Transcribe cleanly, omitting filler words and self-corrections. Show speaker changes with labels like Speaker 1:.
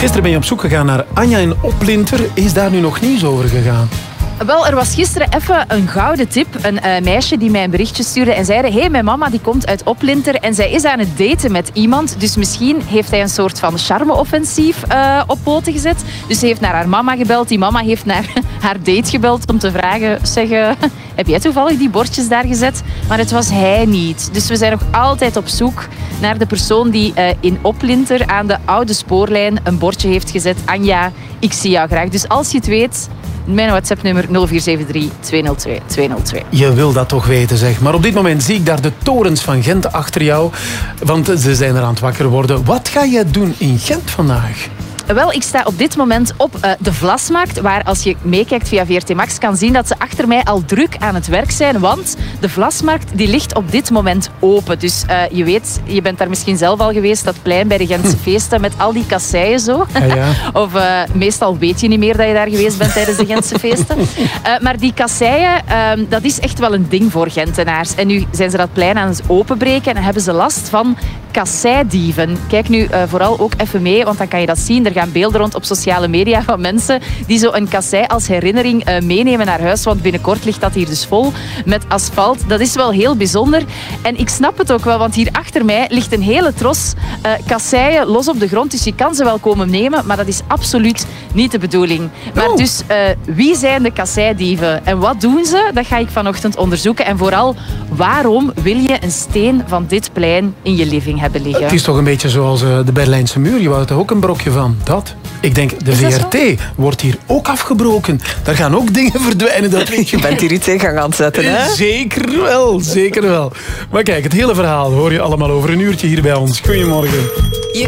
Speaker 1: Gisteren ben je op zoek gegaan naar Anja in Oplinter. Is daar nu nog nieuws over gegaan?
Speaker 2: Wel, er was gisteren even een gouden tip. Een meisje die mij een berichtje stuurde en zei: hey, mijn mama die komt uit Oplinter en zij is aan het daten met iemand. Dus misschien heeft hij een soort van charme-offensief op poten gezet. Dus ze heeft naar haar mama gebeld. Die mama heeft naar haar date gebeld om te vragen: zeg, heb jij toevallig die bordjes daar gezet? Maar het was hij niet. Dus we zijn nog altijd op zoek naar de persoon die in Oplinter aan de oude spoorlijn een bordje heeft gezet. Anja, ik zie jou graag. Dus als je het weet, mijn WhatsApp-nummer 0473 202 202.
Speaker 1: Je wil dat toch weten, zeg. Maar op dit moment zie ik daar de torens van Gent achter jou. Want ze zijn er aan het wakker worden. Wat ga jij doen in Gent vandaag?
Speaker 2: Wel, ik sta op dit moment op de Vlasmarkt, waar als je meekijkt via VRT Max kan zien dat ze achter mij al druk aan het werk zijn, want de Vlasmarkt die ligt op dit moment open. Dus je weet, je bent daar misschien zelf al geweest, dat plein bij de Gentse feesten met al die kasseien zo.
Speaker 1: Ja.
Speaker 2: Of meestal weet je niet meer dat je daar geweest bent tijdens de Gentse feesten. Maar die kasseien, dat is echt wel een ding voor Gentenaars. En nu zijn ze dat plein aan het openbreken en hebben ze last van kasseidieven. Kijk nu vooral ook even mee, want dan kan je dat zien. Er gaan beelden rond op sociale media van mensen die zo een kassei als herinnering meenemen naar huis, want binnenkort ligt dat hier dus vol met asfalt. Dat is wel heel bijzonder. En ik snap het ook wel, want hier achter mij ligt een hele tros kasseien los op de grond, dus je kan ze wel komen nemen, maar dat is absoluut niet de bedoeling. Maar dus, wie zijn de kasseidieven en wat doen ze? Dat ga ik vanochtend onderzoeken. En vooral, waarom wil je een steen van dit plein in je living hebben liggen?
Speaker 1: Het is toch een beetje zoals de Berlijnse muur. Je wou er ook een brokje van. Dat. Ik denk, de VRT wordt hier ook afgebroken. Daar gaan ook dingen verdwijnen, dat weet je.
Speaker 3: Je bent hier iets in gang aan het zetten, hè?
Speaker 1: Zeker wel, zeker wel. Maar kijk, het hele verhaal hoor je allemaal over een uurtje hier bij ons. Goedemorgen.